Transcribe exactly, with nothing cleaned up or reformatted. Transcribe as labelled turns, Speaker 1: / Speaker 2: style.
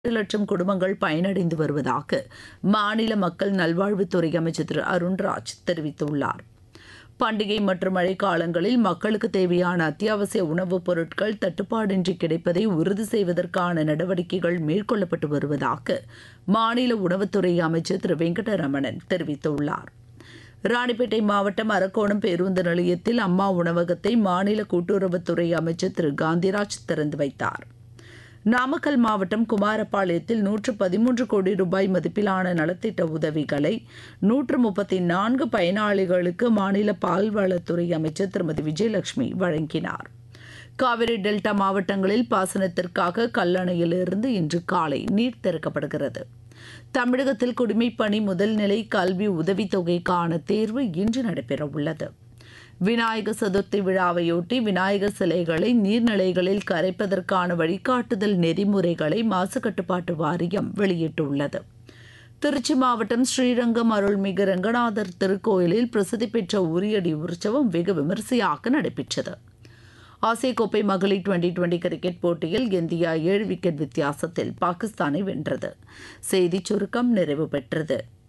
Speaker 1: ஒரு லட்சம் குடும்பங்கள் பயனடைந்து வருவதாக மாநில மக்கள் நல்வாழ்வுத்துறை அமைச்சர் திரு அருண்ராஜ் தெரிவித்துள்ளார். பண்டிகை மற்றும் மழைக்காலங்களில் மக்களுக்கு தேவையான அத்தியாவசிய உணவுப் பொருட்கள் தட்டுப்பாடின்றி கிடைப்பதை உறுதி செய்வதற்கான நடவடிக்கைகள் மேற்கொள்ளப்பட்டு வருவதாக மாநில உணவுத்துறை அமைச்சர் திரு வெங்கடரமணன் தெரிவித்துள்ளார். ராணிப்பேட்டை மாவட்டம் அரக்கோணம் பேருந்து நிலையத்தில் அம்மா உணவகத்தை மாநில கூட்டுறவுத்துறை அமைச்சர் திரு காந்திராஜ் திறந்து வைத்தார். நாமக்கல் மாவட்டம் குமாரபாளையத்தில் நூற்று பதிமூன்று கோடி ரூபாய் மதிப்பிலான நலத்திட்ட உதவிகளை நூற்று முப்பத்தி நான்கு பயனாளிகளுக்கு மாநில பால்வளத்துறை அமைச்சர் திருமதி விஜயலட்சுமி வழங்கினார். காவிரி டெல்டா மாவட்டங்களில் பாசனத்திற்காக கல்லணையிலிருந்து இன்று காலை நீர் திறக்கப்படுகிறது. தமிழகத்தில் குடிமைப்பணி முதல்நிலை கல்வி உதவித்தொகைக்கான தேர்வு இன்று நடைபெறவுள்ளது. விநாயகர் சதுர்த்தி விழாவையொட்டி விநாயகர் சிலைகளை நீர்நிலைகளில் கரைப்பதற்கான வழிகாட்டுதல் நெறிமுறைகளை மாசு கட்டுப்பாட்டு வாரியம் வெளியிட்டுள்ளது. திருச்சி மாவட்டம் ஸ்ரீரங்கம் அருள்மிகு ரங்கநாதர் திருக்கோயிலில் பிரசித்தி பெற்ற உரியடி உற்சவம் வெகு விமரிசையாக நடைபெற்றது. ஆசிய கோப்பை மகளிர் டுவெண்டி டுவெண்டி கிரிக்கெட் போட்டியில் இந்தியா ஏழு விக்கெட் வித்தியாசத்தில் பாகிஸ்தானை வென்றது. செய்திச் சுருக்கம் நிறைவு பெற்றது.